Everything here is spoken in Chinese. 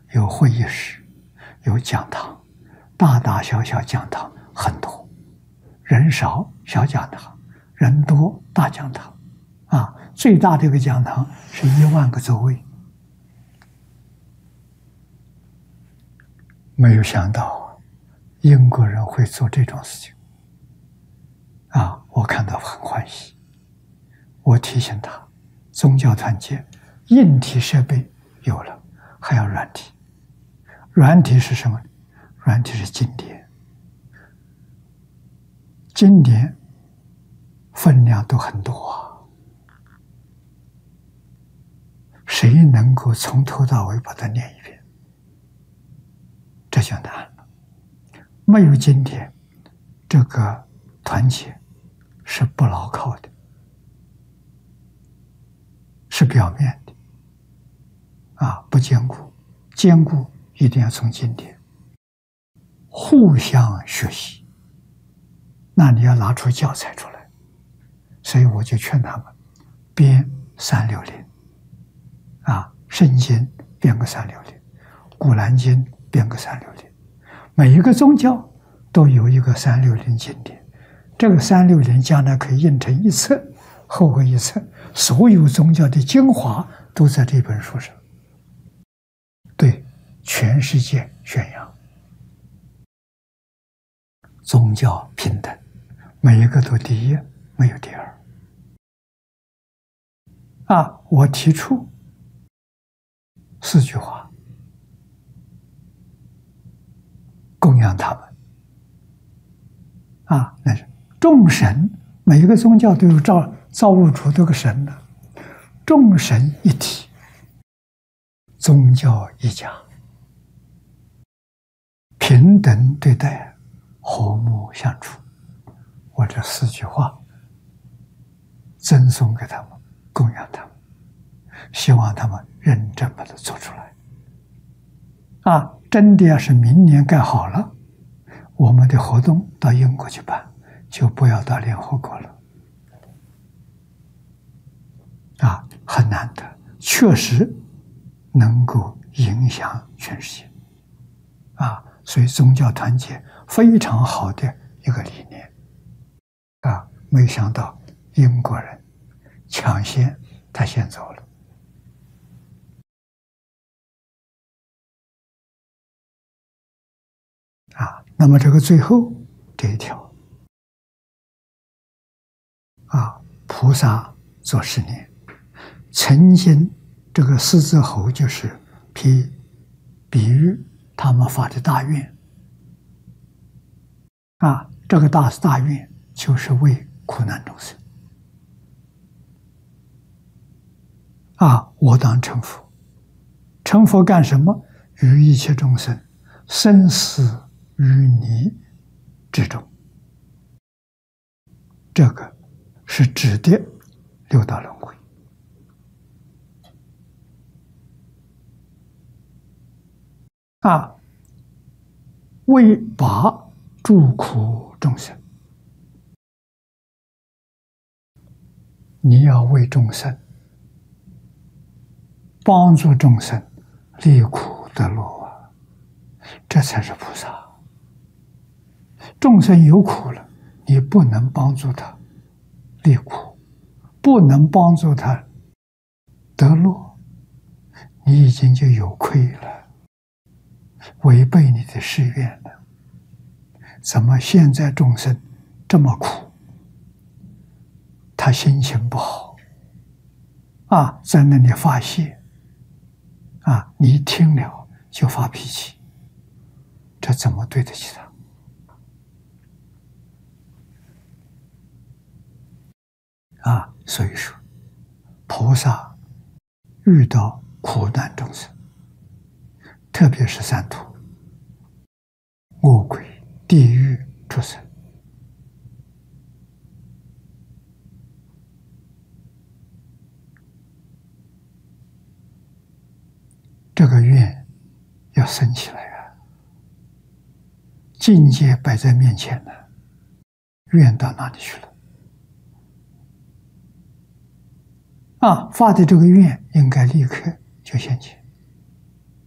有会议室，有讲堂，大大小小讲堂很多，人少小讲堂，人多大讲堂。最大的一个讲堂是10000个座位。没有想到英国人会做这种事情。我看到很欢喜。我提醒他，宗教团结硬体设备有了，还要软体。软体是什么？软体是经典，经典分量都很多谁能够从头到尾把它念一遍？这就难了。没有经典，这个团结是不牢靠的，是表面的，不坚固。坚固一定要从经典，互相学习。那你要拿出教材出来，所以我就劝他们编360。圣经编个360，古兰经编个360，每一个宗教都有一个360经典。这个360将来可以印成一册，厚厚一册，所有宗教的精华都在这本书上，对全世界宣扬宗教平等，每一个都第一，没有第二。我提出4句话供养他们。那是众神，每一个宗教都有造物主，都有个神的，众神一体，宗教一家，平等对待，和睦相处。我这4句话赠送给他们，供养他们，希望他们认真把它做出来。真的要是明年盖好了，我们的活动到英国去办，就不要到联合国了。很难得，确实能够影响全世界。所以宗教团结非常好的一个理念。没想到英国人抢先，他先走了。那么这个最后这一条，菩萨做10年，曾经这个狮子吼就是比喻他们发的大愿。这个大愿就是为苦难众生。我当成佛，成佛干什么？于一切众生生死淤泥之中。这个是指的6道轮回。为拔诸苦众生，你要为众生，帮助众生离苦得乐这才是菩萨。众生有苦了，你不能帮助他离苦，不能帮助他得乐，你已经就有亏了，违背你的誓愿了。怎么现在众生这么苦，他心情不好在那里发泄你一听了就发脾气，这怎么对得起他？所以说菩萨遇到苦难众生，特别是3途恶鬼、地狱、畜生，这个愿要生起来境界摆在面前了，愿到哪里去了？发的这个愿应该立刻就现前。